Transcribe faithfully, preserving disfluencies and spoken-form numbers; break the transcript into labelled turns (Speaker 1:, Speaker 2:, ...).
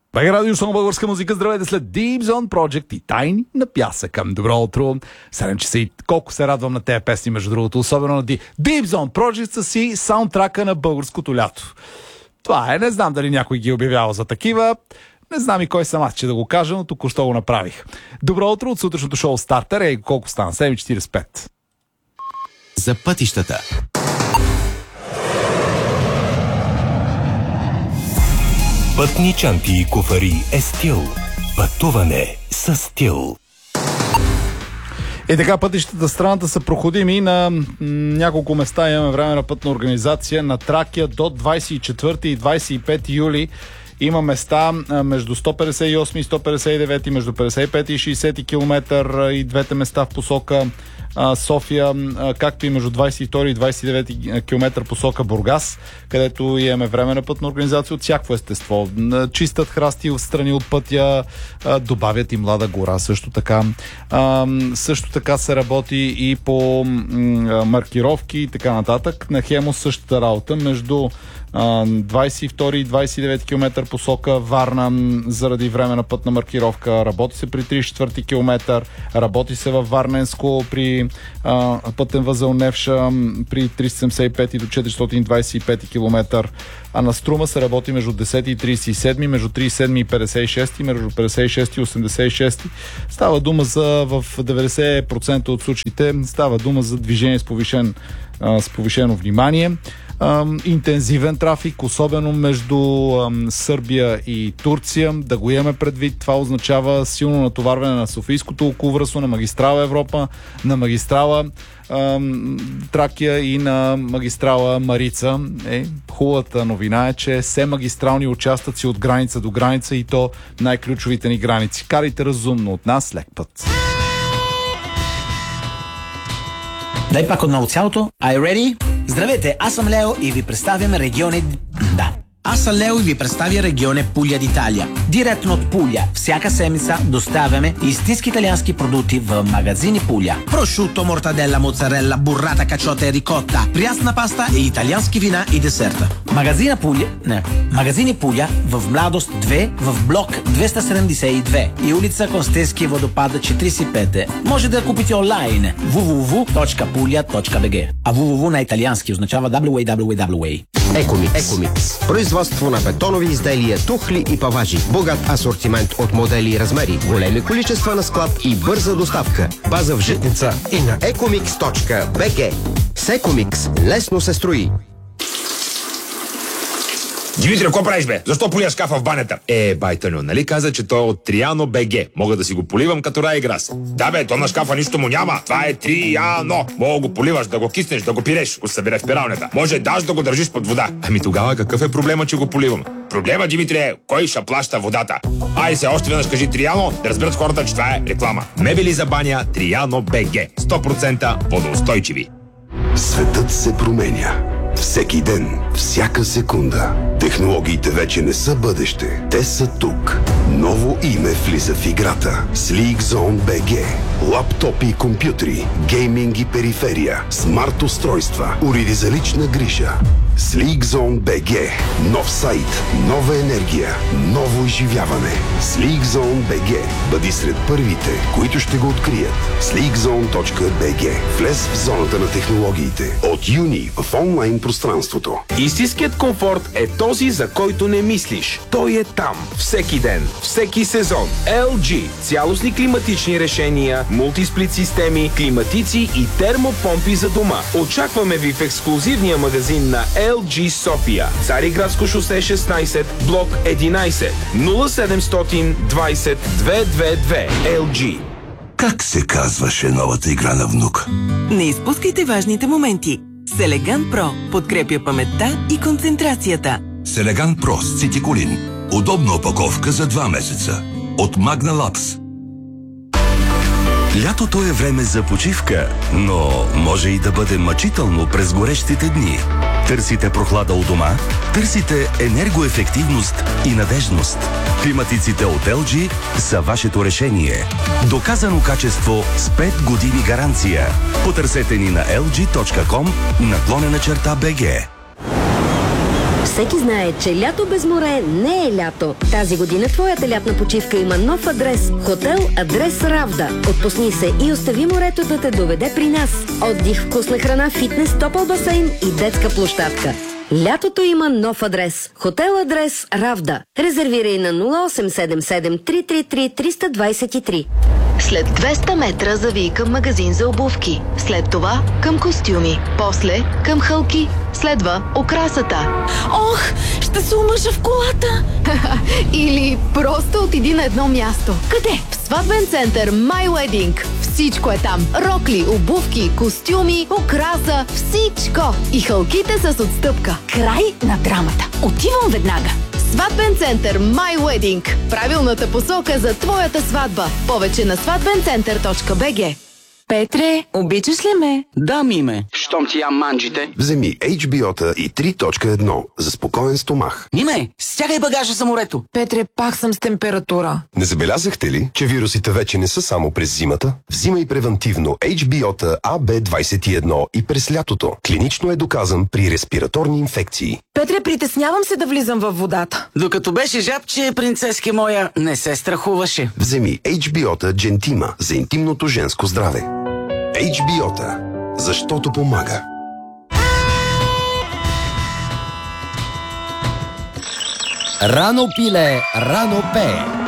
Speaker 1: Бега радио, само българска музика. Здравейте след Deep Zone Project и Тайни на пясъка. Добро утро. седем часа и колко се радвам на тези песни, между другото, особено на Deep Zone Project са си саундтрака на българското лято. Това е, не знам дали някой ги обявява за такива. Не знам и кой съм аз, че да го кажа, но току-що го направих. Добро утро от сутрешното шоу Стартер. Ей, колко стана? седем и четиридесет и пет.
Speaker 2: За пътищата.
Speaker 3: Пътни чанти и куфари е стил. Пътуване с стил.
Speaker 1: И така, пътищата в страната са проходими. На няколко места имаме временна пътна организация. На Тракия до двадесет и четвърти и двадесет и пети юли има места между сто петдесет и осми и сто петдесет и девети, между петдесет и пети и шейсети километър и двете места в посока София, както и между двадесет и втори и двадесет и девети километър посока Бургас, където имаме временна пътна организация от всяко естество. Чистят храсти в страни от пътя, добавят и Млада гора също така. Също така се работи и по маркировки и така нататък. На Хемос същата работа между двадесет и втори и двадесет и девети километър посока Варна заради временна пътна маркировка. Работи се при тридесет и четвърти километър, работи се във Варненско при а, пътен възел Невша при триста седемдесет и пети до четиристотин двадесет и пети километър, а на Струма се работи между десети и тридесет и седми, между тридесет и седми и петдесет и шести, между петдесет и шести и осемдесет и шести. Става дума за, в деветдесет процента от случаите, става дума за движение с, повишен, а, с повишено внимание. Um, интензивен трафик, особено между um, Сърбия и Турция. Да го имаме предвид, това означава силно натоварване на Софийското околовръстно, на магистрала Европа, на магистрала um, Тракия и на магистрала Марица. Е, хубавата новина е, че все магистрални участъци от граница до граница, и то най-ключовите ни граници. Карайте разумно, от нас лек път.
Speaker 2: Дай пак отново цялото. Are you ready? Здравейте, аз съм Лео и ви представям региони... Да. Аз съм Лео и ви представя регионе Пуля d'Italia. Директно от Пуля. Всяка седмица доставяме истински италиански продукти в магазини Пуля. Прошуто, мортаделла, моцарелла, буррата, качота и рикотта, прясна паста и италиански вина и десерта. Магазина Пуля... Не. Магазини Пуля в Младост две, в блок двеста седемдесет и две и улица Констенски водопада четиридесет и пет. Може да я купите онлайн дабъл ю дабъл ю дабъл ю точка пуля точка би джи. А дабъл ю дабъл ю дабъл ю на италиански означава дабъл ю дабъл ю дабъл ю дабъл ю.
Speaker 4: Екомикс. Екомикс. Производство на бетонови изделия, тухли и паважи. Богат асортимент от модели и размери. Големи количества на склад и бърза доставка. База в Житница и на екомикс точка би джи. С Екомикс лесно се строи.
Speaker 5: Димитри, какво правиш, бе? Защо полия шкафа в банята? Е, байтаню, нали каза, че той е от Триано БГ. Мога да си го поливам като рай грас. Да, бе, то на шкафа нищо му няма. Това е Триано. Мога го поливаш, да го киснеш, да го пиреш, го събере в пиралнята. Може даже да го държиш под вода. Ами тогава какъв е проблема, че го поливам? Проблема, Димитри, е кой ще плаща водата. Ай се, още веднъж кажи Триано, да разберат хората, че това е реклама. Мебели за баня Триано БГ. сто процента водоустойчиви.
Speaker 6: Светът се променя. Всеки ден, всяка секунда. Технологиите вече не са бъдеще. Те са тук. Ново име влиза в играта. SleekZone би джи. Лаптопи и компютри, гейминг и периферия, смарт устройства, уреди за лична грижа. SleekZone би джи. Нов сайт, нова енергия, ново изживяване. SleekZone би джи. Бъди сред първите, които ще го открият. sleekzone точка би джи. Влез в зоната на технологиите. От юни в онлайн пространството.
Speaker 7: Истинският комфорт е този, за който не мислиш. Той е там. Всеки ден, всеки сезон. ел джи. Цялостни климатични решения, мултисплит системи, климатици и термопомпи за дома. Очакваме ви в ексклузивния магазин на ел джи София. Цариградско шосе шестнайсет, блок единайсет, нула седемстотин двайсет двеста двайсет и две. ел джи.
Speaker 6: Как се казваше новата игра на внук?
Speaker 8: Не изпускайте важните моменти. Селеган Про подкрепя паметта и концентрацията.
Speaker 6: Селеган Про с цитиколин. Удобна опаковка за два месеца. От Magna Labs.
Speaker 3: Лятото е време за почивка, но може и да бъде мъчително през горещите дни. Търсите прохлада у дома? Търсите енергоефективност и надежност. Климатиците от ел джи са вашето решение. Доказано качество с пет години гаранция. Потърсете ни на ел джи точка ком наклонена черта би джи.
Speaker 9: Всеки знае, че лято без море не е лято. Тази година твоята лятна почивка има нов адрес. Хотел Адрес Равда. Отпусни се и остави морето да те доведе при нас. Отдих, вкусна храна, фитнес, топъл басейн и детска площадка. Лятото има нов адрес. Хотел Адрес Равда. Резервирай на нула осем седем седем три три три три два три.
Speaker 10: След двеста метра завий към магазин за обувки. След това към костюми. После към хълки. Следва окрасата.
Speaker 11: Ох, ще се омъжа в колата.
Speaker 10: Или просто отиди на едно място. Къде? В сватбен център My Wedding. Всичко е там. Рокли, обувки, костюми, окраса, всичко. И хълките с отстъпка.
Speaker 11: Край на драмата. Отивам веднага.
Speaker 10: Сватбен център My Wedding. Правилната посока за твоята сватба. Повече на сватбен център точка би джи.
Speaker 11: Петре, обичаш ли ме?
Speaker 2: Да, Миме. Щом ти ям манджите.
Speaker 6: Вземи Ейч Би О-та и три точка едно за спокоен стомах.
Speaker 2: Миме, стягай багажа за морето.
Speaker 11: Петре, пак съм с температура.
Speaker 6: Не забелязахте ли, че вирусите вече не са само през зимата? Взимай превентивно Ейч Би О-та А Б двайсет и едно и през лятото. Клинично е доказан при респираторни инфекции.
Speaker 11: Петре, притеснявам се да влизам във водата.
Speaker 2: Докато беше жабче, принцески моя не се страхуваше.
Speaker 6: Вземи Ейч Би О-та Джентима за интимното женско здраве. Ейч Би О-та, защото помага.
Speaker 12: Рано пиле, рано пее.